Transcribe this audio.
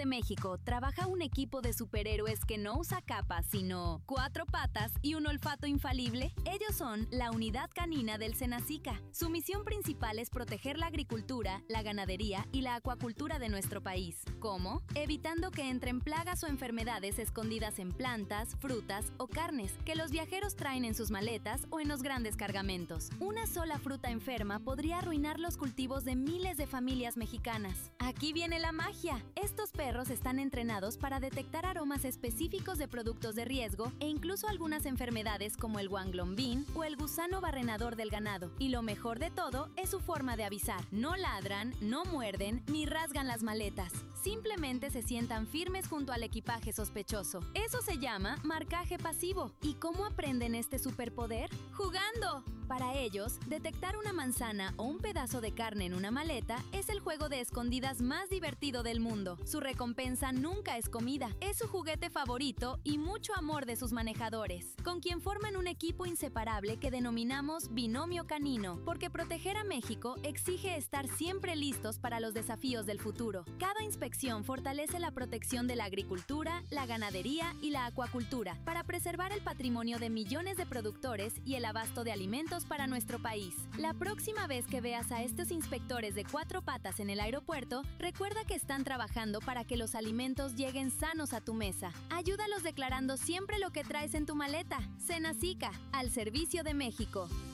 de México trabaja un equipo de superhéroes que no usa capas, sino 4 patas y un olfato infalible. Ellos son la Unidad Canina del Senacica. Su misión principal es proteger la agricultura, la ganadería y la acuacultura de nuestro país. ¿Cómo? Evitando que entren plagas o enfermedades escondidas en plantas, frutas o carnes que los viajeros traen en sus maletas o en los grandes cargamentos. Una sola fruta enferma podría arruinar los cultivos de miles de familias mexicanas. Aquí viene la magia. Estos perros están entrenados para detectar aromas específicos de productos de riesgo e incluso algunas enfermedades como el guanglombín o el gusano barrenador del ganado. Y lo mejor de todo es su forma de avisar. No ladran, no muerden ni rasgan las maletas. Simplemente se sientan firmes junto al equipaje sospechoso. Eso se llama marcaje pasivo. ¿Y cómo aprenden este superpoder? ¡Jugando! Para ellos, detectar una manzana o un pedazo de carne en una maleta es el juego de escondidas más divertido del mundo. Su recompensa nunca es comida, es su juguete favorito y mucho amor de sus manejadores, con quien forman un equipo inseparable que denominamos binomio canino, porque proteger a México exige estar siempre listos para los desafíos del futuro. Cada inspección fortalece la protección de la agricultura, la ganadería y la acuacultura, para preservar el patrimonio de millones de productores y el abasto de alimentos para nuestro país. La próxima vez que veas a estos inspectores de 4 patas en el aeropuerto, recuerda que están trabajando para que los alimentos lleguen sanos a tu mesa. Ayúdalos declarando siempre lo que traes en tu maleta. Senacica, al servicio de México.